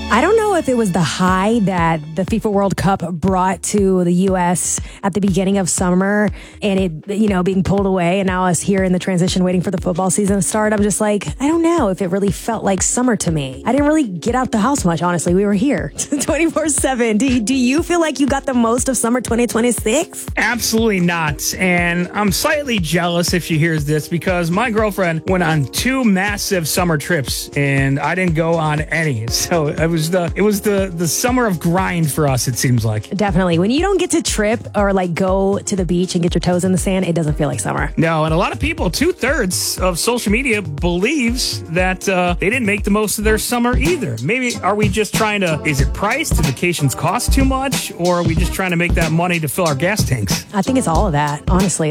I don't know if it was the high that the FIFA World Cup brought to the U.S. at the beginning of summer and it, being pulled away. And now us here in the transition waiting for the football season to start. I'm just like, I don't know if it really felt like summer to me. I didn't really get out the house much, honestly. We were here 24/7. Do you feel like you got the most of summer 2026? Absolutely not. And I'm slightly jealous if she hears this because my girlfriend went on 2 massive summer trips and I didn't go on any. So it was the summer of grind for us, it seems like. Definitely. When you don't get to trip or go to the beach and get your toes in the sand, it doesn't feel like summer. No, and a lot of people, 2/3 of social media believes that they didn't make the most of their summer either. Maybe are we just trying to, is it priced? Do vacations cost too much? Or are we just trying to make that money to fill our gas tanks? I think it's all of that, honestly.